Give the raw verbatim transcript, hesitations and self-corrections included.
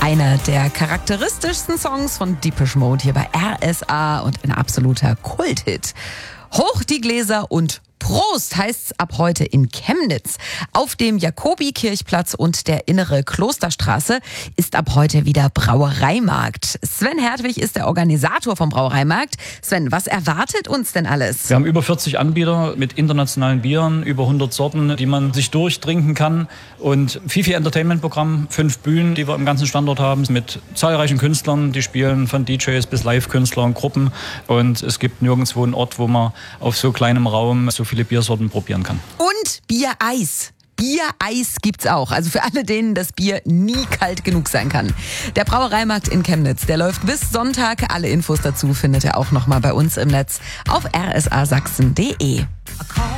Einer der charakteristischsten Songs von Depeche Mode hier bei R S A und ein absoluter Kulthit. Hoch die Gläser und Prost heißt's ab heute in Chemnitz. Auf dem Jakobikirchplatz und der innere Klosterstraße ist ab heute wieder Brauereimarkt. Sven Hertwig ist der Organisator vom Brauereimarkt. Sven, was erwartet uns denn alles? Wir haben über vierzig Anbieter mit internationalen Bieren, über hundert Sorten, die man sich durchtrinken kann. Und viel, viel Entertainment-Programm, fünf Bühnen, die wir im ganzen Standort haben, mit zahlreichen Künstlern, die spielen von D Js bis Live-Künstlern, Gruppen. Und es gibt nirgendwo einen Ort, wo man auf so kleinem Raum so viele Biersorten probieren kann. Und Biereis. Biereis gibt's auch. Also für alle, denen das Bier nie kalt genug sein kann. Der Brauereimarkt in Chemnitz, der läuft bis Sonntag. Alle Infos dazu findet ihr auch nochmal bei uns im Netz auf r s a sachsen punkt d e.